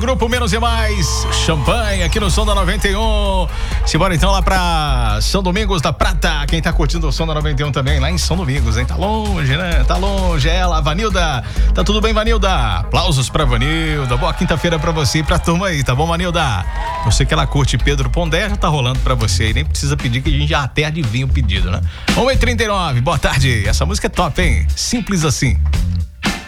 Grupo Menos e Mais, Champanhe, aqui no Som da 91. Simbora então lá pra São Domingos da Prata. Quem tá curtindo o Som da 91 também, lá em São Domingos, hein? Tá longe, né? Tá longe. Ela, Vanilda. Tá tudo bem, Vanilda? Aplausos pra Vanilda. Boa quinta-feira pra você e pra turma aí, tá bom, Vanilda? Eu sei que ela curte Pedro Pondé, já tá rolando pra você e nem precisa pedir, que a gente já até adivinha o pedido, né? 1h39, boa tarde. Essa música é top, hein? Simples assim.